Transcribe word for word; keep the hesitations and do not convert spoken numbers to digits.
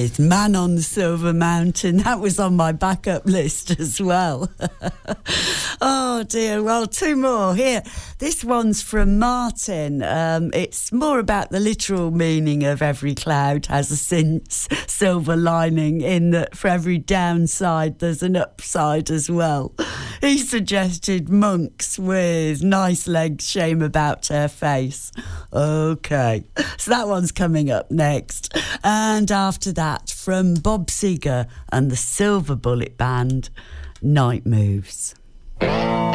with Man on the Silver Mountain. That was on my backup list as well. Oh dear, well, two more here. This one's from Martin. Um, it's more about the literal meaning of every cloud has a sin- silver lining, in that for every downside there's an upside as well. He suggested monks with nice legs, shame about her face. Okay, so that one's coming up next. And after that, from Bob Seger and the Silver Bullet Band, Night Moves.